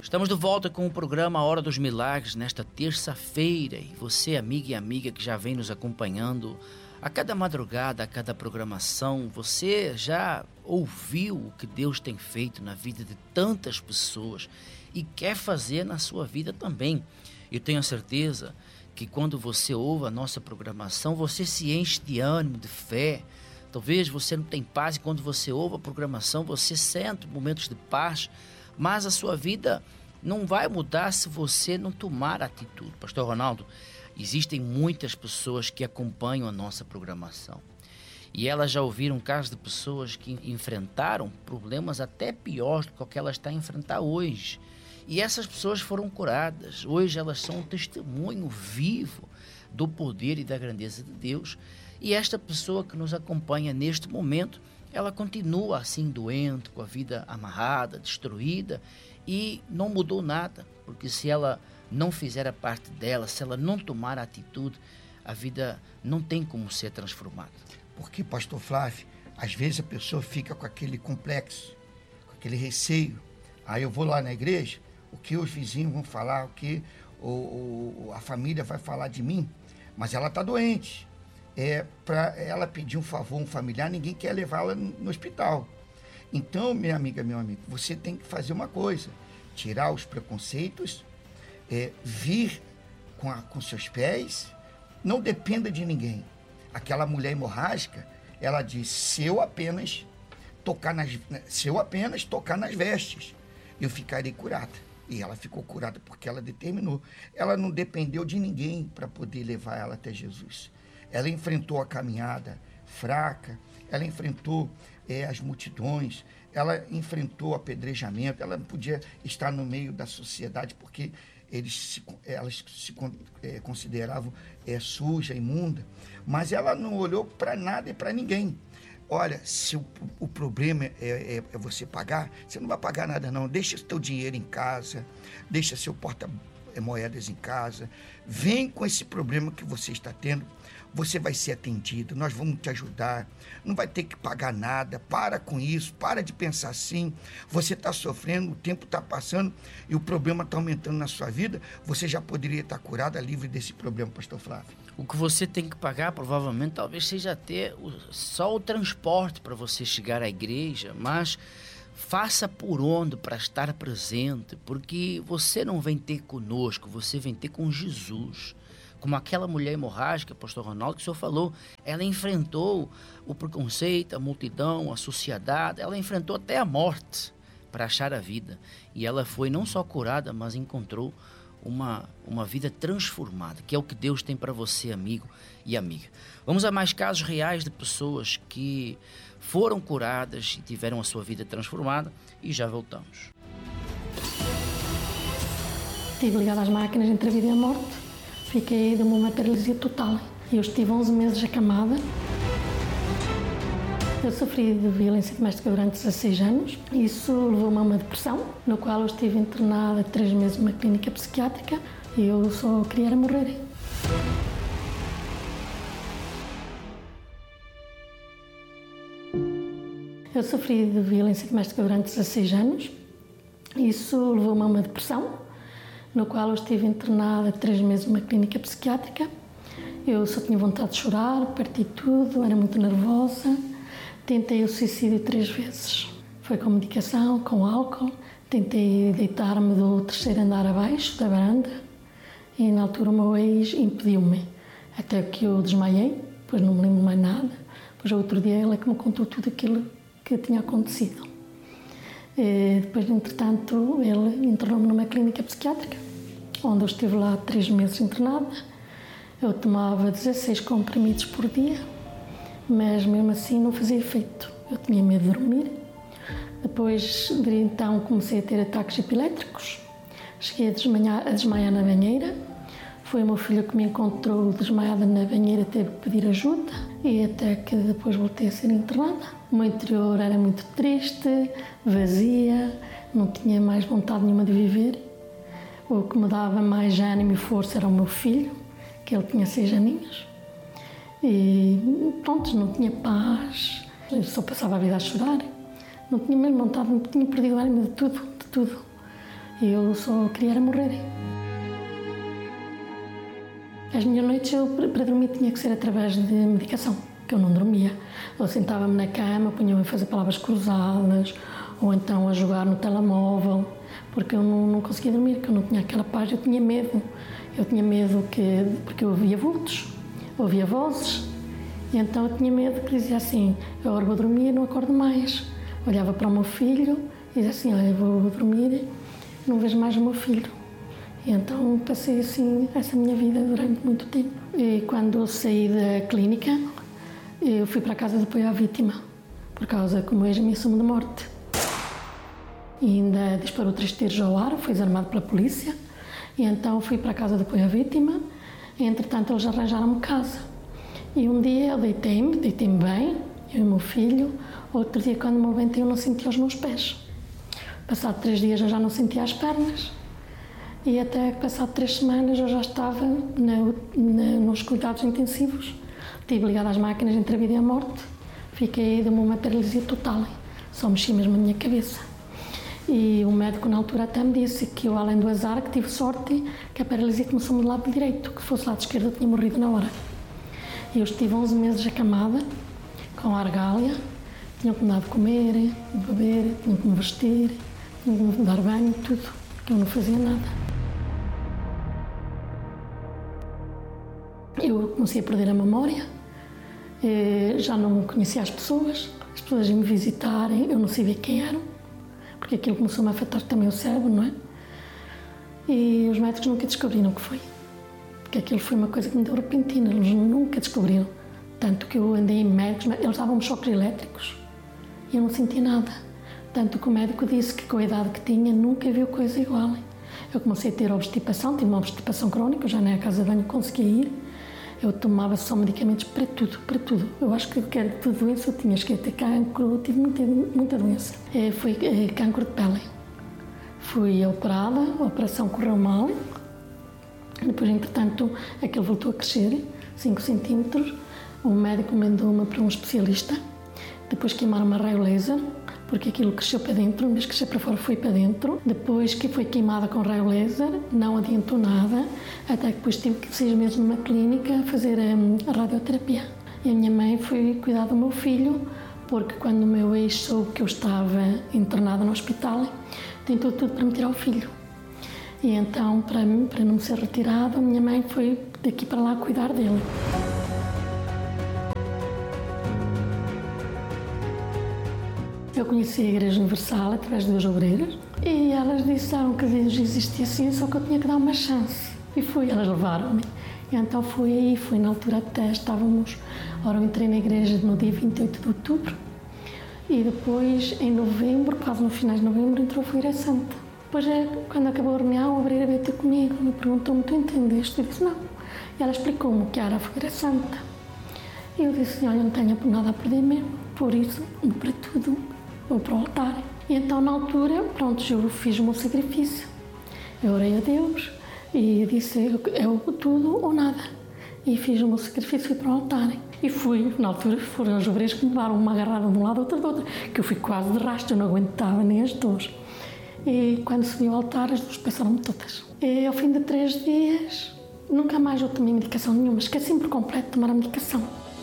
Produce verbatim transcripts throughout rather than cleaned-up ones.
Estamos de volta com o programa Hora dos Milagres nesta terça-feira. E você, amiga e amiga que já vem nos acompanhando a cada madrugada, a cada programação, você já ouviu o que Deus tem feito na vida de tantas pessoas e quer fazer na sua vida também. Eu tenho a certeza que quando você ouve a nossa programação, você se enche de ânimo, de fé. Talvez você não tenha paz e quando você ouve a programação, você sente momentos de paz, mas a sua vida não vai mudar se você não tomar atitude. Pastor Ronaldo, existem muitas pessoas que acompanham a nossa programação e elas já ouviram casos de pessoas que enfrentaram problemas até piores do que o que elas estão a enfrentar hoje. E essas pessoas foram curadas. Hoje elas são um testemunho vivo do poder e da grandeza de Deus. E esta pessoa que nos acompanha neste momento, ela continua assim doente, com a vida amarrada, destruída e não mudou nada, porque se ela não fizer a parte dela, se ela não tomar a atitude, a vida não tem como ser transformada. Porque, pastor Flávio, às vezes a pessoa fica com aquele complexo, com aquele receio. Aí eu vou lá na igreja, o que os vizinhos vão falar, o que o, o, a família vai falar de mim, mas ela está doente. É, para ela pedir um favor, um familiar, ninguém quer levá-la no hospital. Então, minha amiga, meu amigo, você tem que fazer uma coisa, tirar os preconceitos, é, vir com, a, com seus pés, não dependa de ninguém. Aquela mulher hemorrágica, ela diz, se eu apenas tocar nas, se eu apenas tocar nas vestes, eu ficarei curada. E ela ficou curada porque ela determinou. Ela não dependeu de ninguém para poder levar ela até Jesus. Ela enfrentou a caminhada fraca, ela enfrentou é, as multidões, ela enfrentou apedrejamento, ela não podia estar no meio da sociedade porque eles se, elas se é, consideravam é, suja, imunda, mas ela não olhou para nada e para ninguém. Olha, se o, o problema é, é, é você pagar, você não vai pagar nada não, deixa o teu dinheiro em casa, deixa seu porta-moedas em casa, vem com esse problema que você está tendo, você vai ser atendido, nós vamos te ajudar, não vai ter que pagar nada, para com isso, para de pensar assim, você está sofrendo, o tempo está passando e o problema está aumentando na sua vida, você já poderia estar curada, livre desse problema, pastor Flávio. O que você tem que pagar provavelmente talvez seja ter o, só o transporte para você chegar à igreja, mas faça por onde para estar presente, porque você não vem ter conosco, você vem ter com Jesus. Como aquela mulher hemorrágica, pastor Ronaldo, que o senhor falou, ela enfrentou o preconceito, a multidão, a sociedade, ela enfrentou até a morte para achar a vida. E ela foi não só curada, mas encontrou uma, uma vida transformada, que é o que Deus tem para você, amigo e amiga. Vamos a mais casos reais de pessoas que foram curadas e tiveram a sua vida transformada e já voltamos. Estive ligada às máquinas entre a vida e a morte. Fiquei de uma paralisia total. Eu estive onze meses acamada. Eu sofri de violência doméstica durante dezasseis anos. Isso levou-me a uma depressão, no qual eu estive internada três meses numa clínica psiquiátrica e eu só queria morrer. Eu sofri de violência doméstica durante dezasseis anos. Isso levou-me a uma depressão, no qual eu estive internada três meses numa clínica psiquiátrica. Eu só tinha vontade de chorar, parti tudo, era muito nervosa. Tentei o suicídio três vezes. Foi com medicação, com álcool. Tentei deitar-me do terceiro andar abaixo da varanda e na altura o meu ex impediu-me. Até que eu desmaiei, depois não me lembro mais nada. Depois outro dia ele é que me contou tudo aquilo que tinha acontecido. E depois, entretanto, ele internou-me numa clínica psiquiátrica, onde eu estive lá três meses internada. Eu tomava dezasseis comprimidos por dia, mas mesmo assim não fazia efeito. Eu tinha medo de dormir. Depois de então comecei a ter ataques epilétricos. Cheguei a desmaiar, a desmaiar na banheira. Foi o meu filho que me encontrou desmaiada na banheira, teve que pedir ajuda e até que depois voltei a ser internada. O meu interior era muito triste, vazia, não tinha mais vontade nenhuma de viver. O que me dava mais ânimo e força era o meu filho, que ele tinha seis aninhos. E pronto, não tinha paz, eu só passava a vida a chorar. Não tinha mesmo vontade, não tinha perdido o ânimo de tudo, de tudo. Eu só queria era morrer. As minhas noites, eu, para dormir, tinha que ser através de medicação, que eu não dormia. Eu sentava-me na cama, punha-me a fazer palavras cruzadas, ou então a jogar no telemóvel, porque eu não, não conseguia dormir, porque eu não tinha aquela paz, eu tinha medo. Eu tinha medo que, porque eu ouvia vultos, ouvia vozes, e então eu tinha medo que dizia assim, eu agora vou dormir, não acordo mais. Olhava para o meu filho e dizia assim, olha, eu vou dormir, não vejo mais o meu filho. E então passei assim essa minha vida durante muito tempo. E quando eu saí da clínica, eu fui para a casa de apoio à vítima, por causa que o meu ex ameaçou-me de morte. E ainda disparou três tiros ao ar, foi desarmado pela polícia. E então fui para a casa de apoio à vítima. E, entretanto, eles arranjaram-me casa. E um dia eu deitei-me, deitei-me bem, eu e o meu filho. Outro dia, quando me levantei, eu não sentia os meus pés. Passado três dias, eu já não sentia as pernas. E até passado três semanas, eu já estava na, na, nos cuidados intensivos. Estive ligada às máquinas entre a vida e a morte. Fiquei de uma paralisia total. Só mexi mesmo a minha cabeça. E o médico, na altura, até me disse que eu, além do azar, que tive sorte, que a paralisia começou-me do lado direito, que se fosse lado esquerdo, eu tinha morrido na hora. E eu estive onze meses acamada, com argália, tinham que me dar de comer, de beber, tinham que me vestir, tinham que me dar banho, tudo, que eu não fazia nada. Eu comecei a perder a memória, já não conhecia as pessoas, as pessoas iam me visitarem, eu não sabia quem eram, porque aquilo começou-me a afetar também o cérebro, não é? E os médicos nunca descobriram o que foi, porque aquilo foi uma coisa que me deu repentina, eles nunca descobriram. Tanto que eu andei em médicos, eles davam-me choques elétricos e eu não sentia nada. Tanto que o médico disse que com a idade que tinha nunca viu coisa igual. Eu comecei a ter obstipação, tive uma obstipação crónica, eu já nem à casa de banho conseguia ir. Eu tomava só medicamentos para tudo, para tudo. Eu acho que era tudo doença, eu tinha, cheguei a ter cancro, eu tive muita, muita doença. É, foi é, cancro de pele. Fui operada, a operação correu mal. Depois, entretanto, aquilo voltou a crescer, cinco centímetros. O médico mandou-me para um especialista. Depois queimaram-me a raio laser, porque aquilo cresceu para dentro, em vez de crescer para fora, foi para dentro. Depois que foi queimada com raio laser, não adiantou nada, até que depois tive que seis meses numa clínica a fazer a, a radioterapia. E a minha mãe foi cuidar do meu filho, porque quando o meu ex soube que eu estava internada no hospital, tentou tudo para me tirar o filho. E então, para, para não me ser retirado, a minha mãe foi daqui para lá cuidar dele. Eu conheci a Igreja Universal através de duas obreiras e elas disseram que Deus existia sim, só que eu tinha que dar uma chance. E fui, elas levaram-me. E então fui aí, fui na altura até, estávamos, ora eu entrei na igreja no dia vinte e oito de outubro e depois em novembro, quase no final de novembro, entrou a Fogueira Santa. Depois, quando acabou a reunião, a obreira veio ter comigo e perguntou-me, tu entendeste? Eu disse, não. E ela explicou-me o que era a Fogueira Santa. E eu disse, olha, não tenho nada a perder mesmo, por isso, vou para tudo. Vou para o altar. E então, na altura, pronto, eu fiz o meu sacrifício. Eu orei a Deus e disse, é tudo ou nada. E fiz o meu sacrifício e fui para o altar. E fui, na altura, foram as obreiras que me levaram uma agarrada de um lado, outra do outro, que eu fui quase de rastro, eu não aguentava nem as dores. E quando subi ao altar, as duas passaram-me todas. E ao fim de três dias, nunca mais eu tomei medicação nenhuma, esqueci-me por completo de tomar a medicação.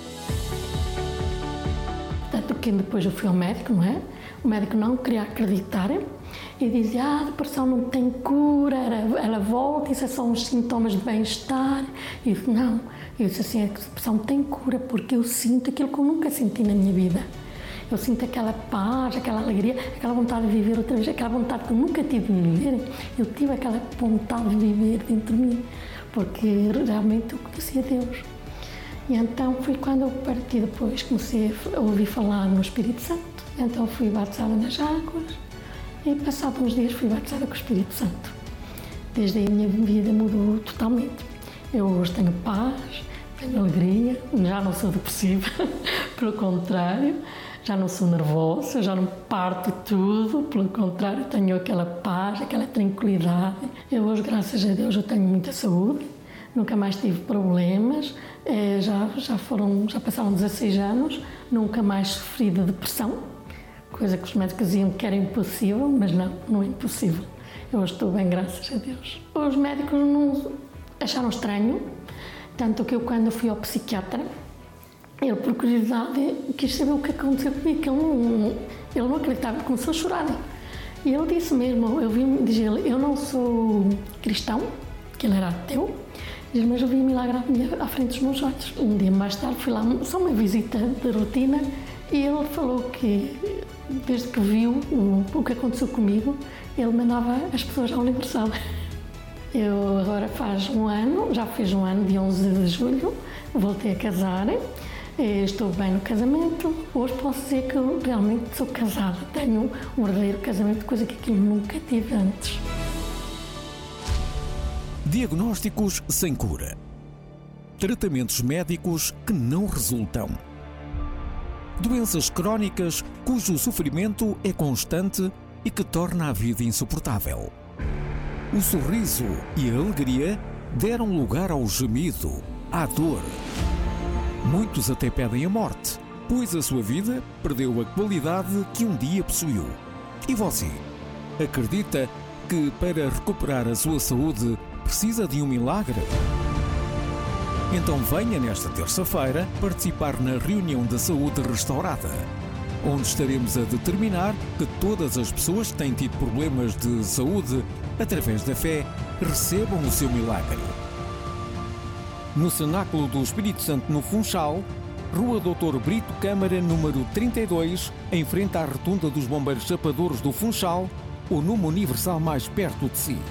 Tanto que depois eu fui ao médico, não é? O médico não queria acreditar e dizia, ah, a depressão não tem cura, ela, ela volta, isso é só uns sintomas de bem-estar. E eu disse, não, eu disse assim, a depressão tem cura porque eu sinto aquilo que eu nunca senti na minha vida. Eu sinto aquela paz, aquela alegria, aquela vontade de viver outra vez, aquela vontade que eu nunca tive de viver. Eu tive aquela vontade de viver dentro de mim, porque realmente eu conhecia Deus. E então foi quando eu parti depois, comecei a ouvir falar no Espírito Santo. Então fui batizada nas águas e passados uns dias fui batizada com o Espírito Santo. Desde aí a minha vida mudou totalmente. Eu hoje tenho paz, tenho alegria, já não sou depressiva, pelo contrário, já não sou nervosa, já não parto tudo, pelo contrário, tenho aquela paz, aquela tranquilidade. Eu hoje, graças a Deus, eu tenho muita saúde, nunca mais tive problemas, é, já, já, foram, já passaram dezasseis anos, nunca mais sofri de depressão, coisa que os médicos diziam que era impossível, mas não, não é impossível. Eu estou bem, graças a Deus. Os médicos não acharam estranho, tanto que eu, quando fui ao psiquiatra, ele, por curiosidade, quis saber o que aconteceu comigo, que ele não, ele não acreditava, começou a chorar. E ele disse mesmo, eu vi, diz ele, eu não sou cristão, que ele era ateu, diz, mas eu vi um milagre à frente dos meus olhos. Um dia mais tarde fui lá, só uma visita de rotina, e ele falou que, desde que viu o, o que aconteceu comigo, ele mandava as pessoas ao Universal. Eu agora faz um ano, já fiz um ano, de onze de julho, voltei a casar, estou bem no casamento. Hoje posso dizer que eu realmente sou casada, tenho um verdadeiro casamento, coisa que aquilo nunca tive antes. Diagnósticos sem cura. Tratamentos médicos que não resultam. Doenças crónicas cujo sofrimento é constante e que torna a vida insuportável. O sorriso e a alegria deram lugar ao gemido, à dor. Muitos até pedem a morte, pois a sua vida perdeu a qualidade que um dia possuiu. E você? Acredita que para recuperar a sua saúde precisa de um milagre? Então venha nesta terça-feira participar na reunião da saúde restaurada, onde estaremos a determinar que todas as pessoas que têm tido problemas de saúde, através da fé, recebam o seu milagre. No Cenáculo do Espírito Santo, no Funchal, Rua doutor Brito Câmara, número trinta e dois, em frente à Rotunda dos Bombeiros Chapadores do Funchal, ou numa Universal mais perto de si.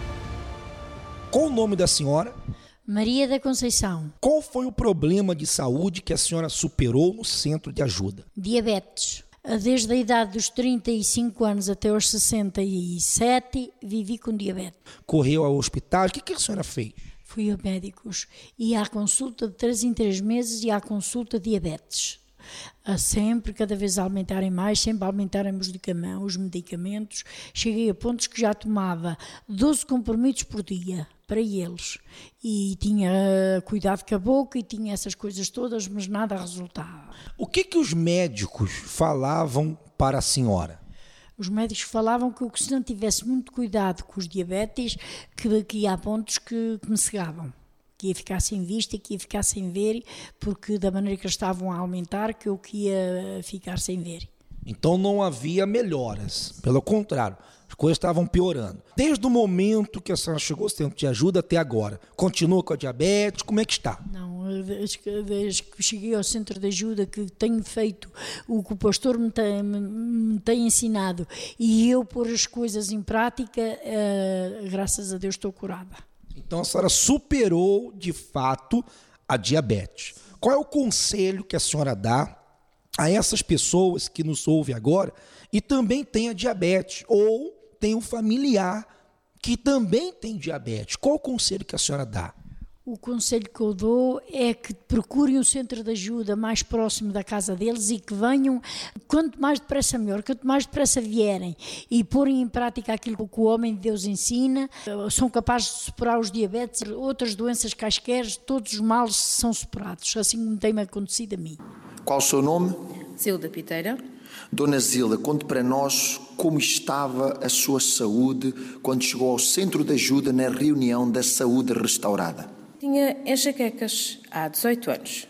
Qual o nome da senhora? Maria da Conceição. Qual foi o problema de saúde que a senhora superou no centro de ajuda? Diabetes. Desde a idade dos trinta e cinco anos até aos sessenta e sete, vivi com diabetes. Correu ao hospital, o que, que a senhora fez? Fui a médicos, ia à consulta de três em três meses e à consulta de diabetes. A sempre, cada vez a aumentarem mais, sempre a aumentarem os medicamentos. Cheguei a pontos que já tomava doze comprimidos por dia para eles. E tinha cuidado com a boca e tinha essas coisas todas, mas nada resultava. O que que os médicos falavam para a senhora? Os médicos falavam que, que se não tivesse muito cuidado com os diabetes, que, que ia a pontos que, que me cegavam. Que ia ficar sem vista, que ia ficar sem ver, porque da maneira que eles estavam a aumentar, que eu que ia ficar sem ver. Então não havia melhoras, pelo contrário, as coisas estavam piorando. Desde o momento que a senhora chegou ao centro de ajuda até agora, continua com a diabetes, como é que está? Não, desde que, desde que cheguei ao centro de ajuda, que tenho feito o que o pastor me tem, me, me tem ensinado, e eu pôr as coisas em prática, uh, graças a Deus estou curada. Então a senhora superou, de fato, a diabetes. Qual é o conselho que a senhora dá a essas pessoas que nos ouvem agora e também tem a diabetes, ou tem um familiar que também tem diabetes? Qual o conselho que a senhora dá? O conselho que eu dou é que procurem um centro de ajuda mais próximo da casa deles e que venham, quanto mais depressa melhor, quanto mais depressa vierem e porem em prática aquilo que o homem de Deus ensina, são capazes de superar os diabetes, outras doenças quaisquer, todos os males são superados, assim como tem-me acontecido a mim. Qual o seu nome? Zilda Piteira. Dona Zilda, conte para nós como estava a sua saúde quando chegou ao centro de ajuda na reunião da saúde restaurada. Tinha enxaquecas há dezoito anos,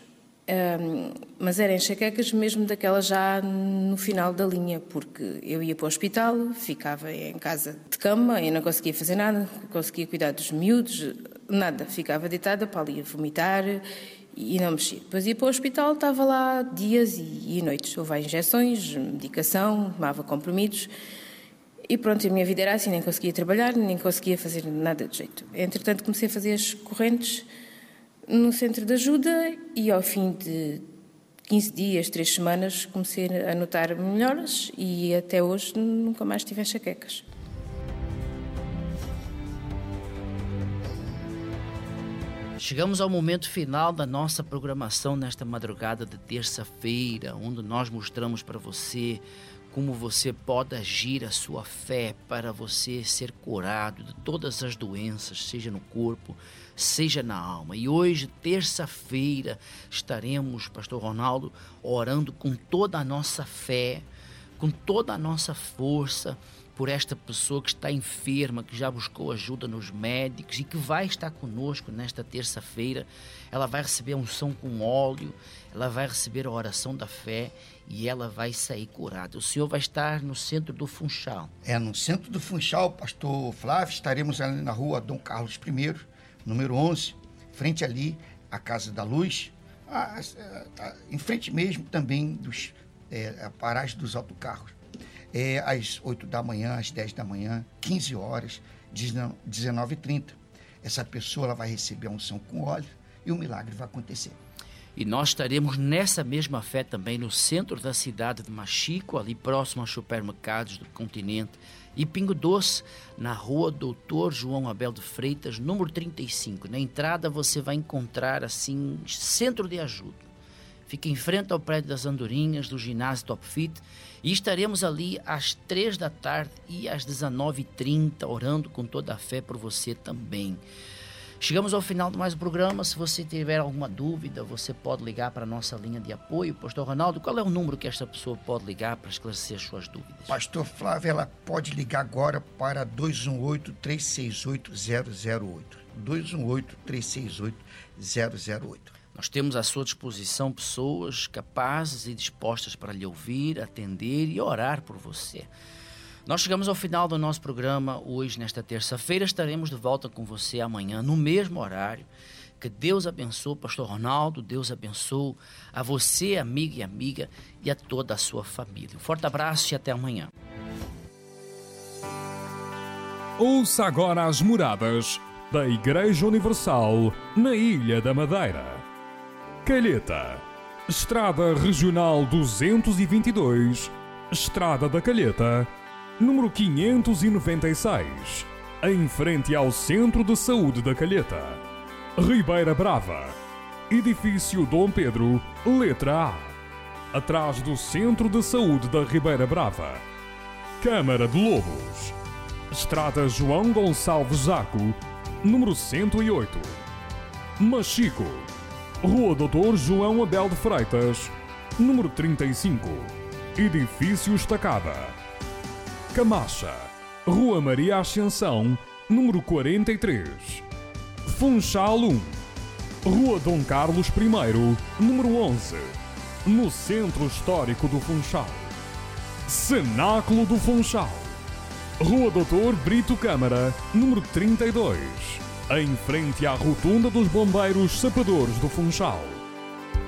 um, mas eram enxaquecas mesmo daquelas já no final da linha, porque eu ia para o hospital, ficava em casa de cama e não conseguia fazer nada, não conseguia cuidar dos miúdos, nada, ficava deitada para ali a vomitar e não mexia. Depois ia para o hospital, estava lá dias e, e noites, houve injeções, medicação, tomava comprimidos. E pronto, a minha vida era assim, nem conseguia trabalhar, nem conseguia fazer nada de jeito. Entretanto, comecei a fazer as correntes no centro de ajuda e ao fim de quinze dias, três semanas, comecei a notar melhoras e até hoje nunca mais tive enxaquecas. Chegamos ao momento final da nossa programação nesta madrugada de terça-feira, onde nós mostramos para você como você pode agir a sua fé para você ser curado de todas as doenças, seja no corpo, seja na alma. E hoje, terça-feira, estaremos, pastor Ronaldo, orando com toda a nossa fé, com toda a nossa força, por esta pessoa que está enferma, que já buscou ajuda nos médicos e que vai estar conosco nesta terça-feira. Ela vai receber a unção com óleo, ela vai receber a oração da fé e ela vai sair curada. O senhor vai estar no centro do Funchal. É, no centro do Funchal, pastor Flávio, estaremos ali na rua Dom Carlos I, número onze, frente ali à Casa da Luz, a, a, a, em frente mesmo também dos, é, a paragem dos autocarros. É, às oito da manhã, às dez da manhã, quinze horas, dezenove e trinta. Essa pessoa ela vai receber a unção com óleo e o milagre vai acontecer. E nós estaremos nessa mesma fé também no centro da cidade de Machico, ali próximo aos supermercados do continente, e Pingo Doce, na rua Doutor João Abel de Freitas, número trinta e cinco. Na entrada você vai encontrar assim, centro de ajuda. Fica em frente ao prédio das Andorinhas, do ginásio Top Fit, e estaremos ali às três da tarde e às dezenove e trinta, orando com toda a fé por você também. Chegamos ao final de mais um programa. Se você tiver alguma dúvida, você pode ligar para a nossa linha de apoio. Pastor Ronaldo, qual é o número que esta pessoa pode ligar para esclarecer as suas dúvidas? Pastor Flávio, ela pode ligar agora para dois um oito, três seis oito, zero zero oito. dois um oito, três seis oito, zero zero oito. Nós temos à sua disposição pessoas capazes e dispostas para lhe ouvir, atender e orar por você. Nós chegamos ao final do nosso programa hoje, nesta terça-feira. Estaremos de volta com você amanhã, no mesmo horário. Que Deus abençoe o pastor Ronaldo, Deus abençoe a você, amiga e amiga, e a toda a sua família. Um forte abraço e até amanhã. Ouça agora as moradas da Igreja Universal na Ilha da Madeira. Calheta, Estrada Regional duzentos e vinte e dois, Estrada da Calheta, número quinhentos e noventa e seis, em frente ao Centro de Saúde da Calheta. Ribeira Brava, Edifício Dom Pedro, letra A, atrás do Centro de Saúde da Ribeira Brava. Câmara de Lobos, Estrada João Gonçalves Zaco, número cento e oito. Machico, Rua Doutor João Abel de Freitas, número trinta e cinco, Edifício Estacada. Camacha, Rua Maria Ascensão, número quarenta e três. Funchal um, Rua Dom Carlos I, número onze, no Centro Histórico do Funchal. Cenáculo do Funchal, Rua Doutor Brito Câmara, número trinta e dois, em frente à Rotunda dos Bombeiros Sapadores do Funchal.